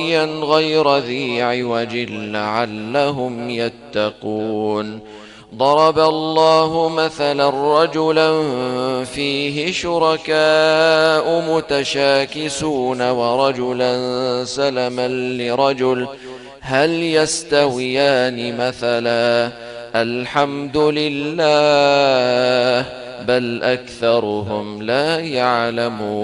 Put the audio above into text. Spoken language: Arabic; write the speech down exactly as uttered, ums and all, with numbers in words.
غير ذي عوج لعلهم يتقون. ضرب الله مثلا رجلا فيه شركاء متشاكسون ورجلا سلما لرجل هل يستويان مثلا؟ الحمد لله بل أكثرهم لا يعلمون.